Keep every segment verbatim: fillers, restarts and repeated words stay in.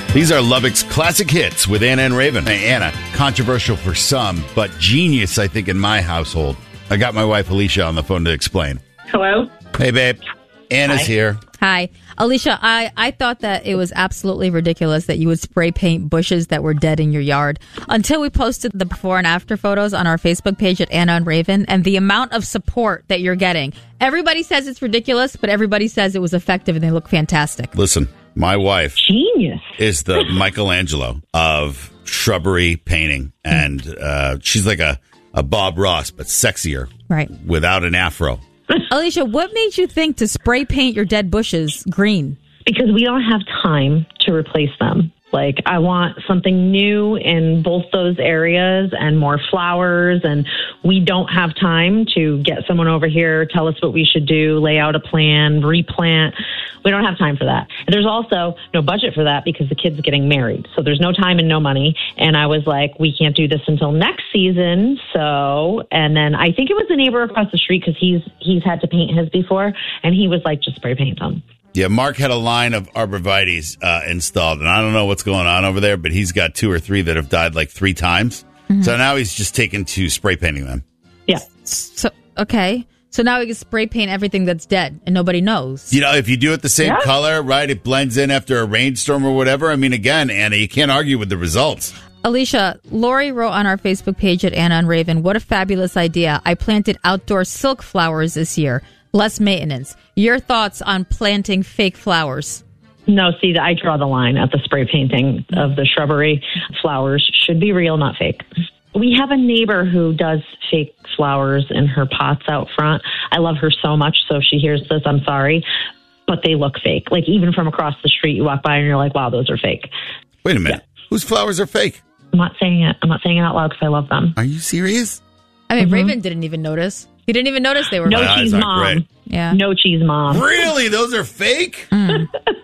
These are Lubbock's classic hits with Anna and Raven. Hey, Anna, controversial for some, but genius, I think, in my household. I got my wife, Alicia, on the phone to explain. Hello? Hey, babe. Anna's Hi. here. Hi. Alicia, I, I thought that it was absolutely ridiculous that you would spray paint bushes that were dead in your yard until we posted the before and after photos on our Facebook page at Anna and Raven, and the amount of support that you're getting. Everybody says it's ridiculous, but everybody says it was effective and they look fantastic. Listen, my wife Genius. is the Michelangelo of shrubbery painting, and uh, she's like a, a Bob Ross, but sexier. Right. Without an afro. Alicia, what made you think to spray paint your dead bushes green? Because we don't have time to replace them. Like, I want something new in both those areas and more flowers. And we don't have time to get someone over here, tell us what we should do, lay out a plan, replant. We don't have time for that. And there's also no budget for that because the kid's getting married. So there's no time and no money. And I was like, we can't do this until next season. So, and then I think it was the neighbor across the street because he's, he's had to paint his before. And he was like, just spray paint them. Yeah, Mark had a line of arborvitaes uh, installed, and I don't know what's going on over there, but he's got two or three that have died like three times. Mm-hmm. So now he's just taken to spray painting them. Yeah. So, okay. So now we can spray paint everything that's dead and nobody knows. You know, if you do it the same Yeah. color, right, it blends in after a rainstorm or whatever. I mean, again, Anna, you can't argue with the results. Alicia, Lori wrote on our Facebook page at Anna and Raven, what a fabulous idea. I planted outdoor silk flowers this year. Less maintenance. Your thoughts on planting fake flowers? No, see, I draw the line at the spray painting of the shrubbery. Flowers should be real, not fake. We have a neighbor who does fake flowers in her pots out front. I love her so much, so if she hears this, I'm sorry. But they look fake. Like, even from across the street, you walk by and you're like, wow, those are fake. Wait a minute. Yeah. Whose flowers are fake? I'm not saying it. I'm not saying it out loud because I love them. Are you serious? I mean, Mm-hmm. Raven didn't even notice. He didn't even notice they were No fake. My cheese eyes aren't mom. great. Yeah. No cheese mom. Really? Those are fake? Mm.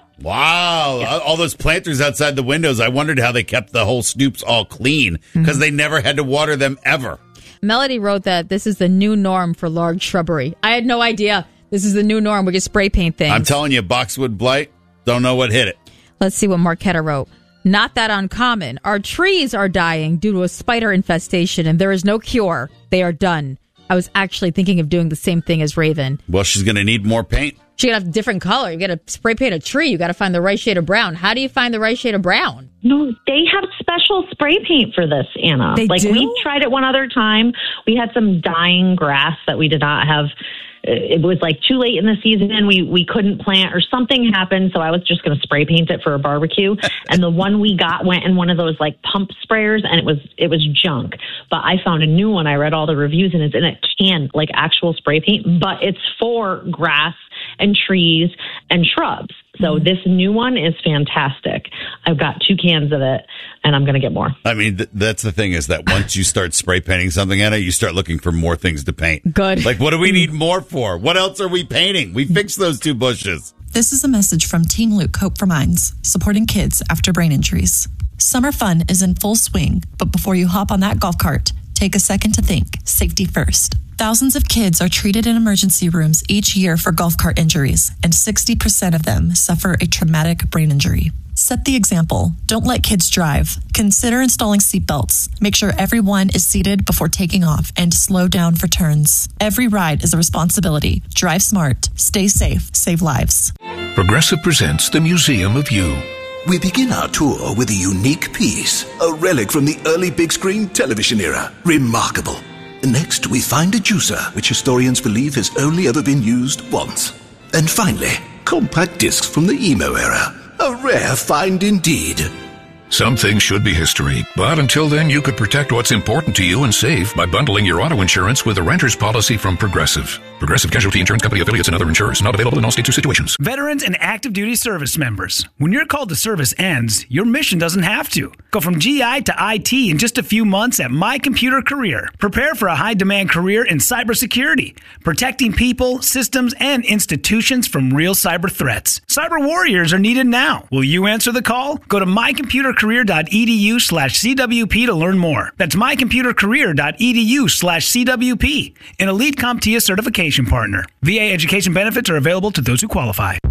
Wow. Yeah. All those planters outside the windows. I wondered how they kept the whole stoops all clean because mm. they never had to water them ever. Melody wrote that this is the new norm for large shrubbery. I had no idea. This is the new norm. We can spray paint things. I'm telling you, boxwood blight, don't know what hit it. Let's see what Marquetta wrote. Not that uncommon. Our trees are dying due to a spider infestation, and there is no cure. They are done. I was actually thinking of doing the same thing as Raven. Well, she's going to need more paint. She got a different color. You got to spray paint a tree. You got to find the right shade of brown. How do you find the right shade of brown? No, they have special spray paint for this, Anna. They like do? We tried it one other time. We had some dying grass that we did not have. It was like too late in the season and we, we couldn't plant or something happened. So I was just going to spray paint it for a barbecue. And the one we got went in one of those like pump sprayers and it was, it was junk. But I found a new one. I read all the reviews and it's in a can, like actual spray paint, but it's for grass and trees and shrubs. So this new one is fantastic. I've got two cans of it, and I'm going to get more. I mean, th- that's the thing is that once you start spray painting something, Anna, you start looking for more things to paint. Good. Like, what do we need more for? What else are we painting? We fixed those two bushes. This is a message from Team Luke Hope for Minds, supporting kids after brain injuries. Summer fun is in full swing, but before you hop on that golf cart, take a second to think. Safety first. Thousands of kids are treated in emergency rooms each year for golf cart injuries, and sixty percent of them suffer a traumatic brain injury. Set the example. Don't let kids drive. Consider installing seatbelts. Make sure everyone is seated before taking off and slow down for turns. Every ride is a responsibility. Drive smart. Stay safe. Save lives. Progressive presents the Museum of You. We begin our tour with a unique piece, a relic from the early big screen television era. Remarkable. Next, we find a juicer, which historians believe has only ever been used once. And finally, compact discs from the emo era. A rare find indeed. Some things should be history, but until then, you could protect what's important to you and save by bundling your auto insurance with a renter's policy from Progressive. Progressive Casualty Insurance Company affiliates and other insurers. Not available in all states or situations. Veterans and active duty service members. When your call to service ends, your mission doesn't have to. Go from G I to I T in just a few months at My Computer Career. Prepare for a high-demand career in cybersecurity, protecting people, systems, and institutions from real cyber threats. Cyber warriors are needed now. Will you answer the call? Go to mycomputercareer.edu slash CWP to learn more. That's mycomputercareer.edu slash CWP. An Elite CompTIA certification partner. V A education benefits are available to those who qualify.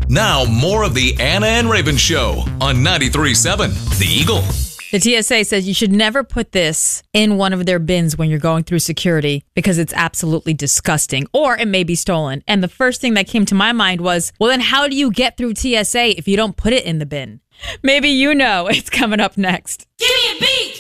Now, more of the Anna and Raven Show on ninety-three point seven The Eagle. The T S A says you should never put this in one of their bins when you're going through security because it's absolutely disgusting, or it may be stolen. And the first thing that came to my mind was, well, then how do you get through T S A if you don't put it in the bin? Maybe you know. It's coming up next. Give me a beat!